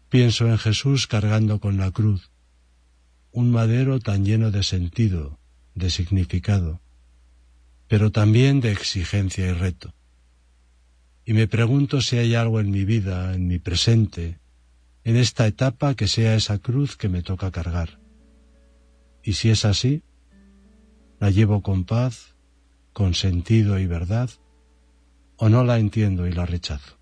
Pienso en Jesús cargando con la cruz, un madero tan lleno de sentido, de significado, pero también de exigencia y reto. Y me pregunto si hay algo en mi vida, en mi presente, en esta etapa que sea esa cruz que me toca cargar. Y si es así, la llevo con paz, con sentido y verdad, o no la entiendo y la rechazo.